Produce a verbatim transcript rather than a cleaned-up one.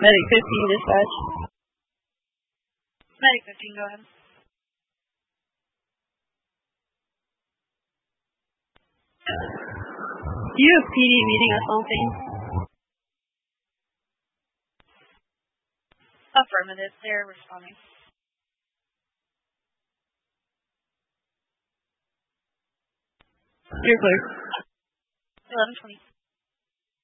Medic fifteen dispatch. Medic fifteen, go ahead. Do you have P D meeting us on thing? Affirmative, they're responding. You're clear. eleven twenty.